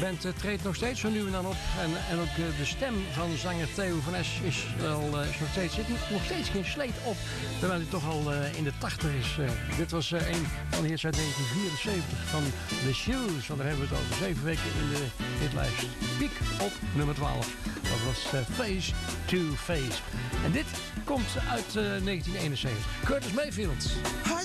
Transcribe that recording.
band treedt nog steeds zo nu en dan op. En ook de stem van zanger Theo van Es is zit nog steeds geen sleet op. Terwijl hij toch al in de 80 is. Dit was een van de hits uit 1974 van The Shoes. Want daar hebben we het over. 7 weken in de hitlijst. Piek op nummer 12. Dat was Face to Face. En dit komt uit 1971. Curtis Mayfield.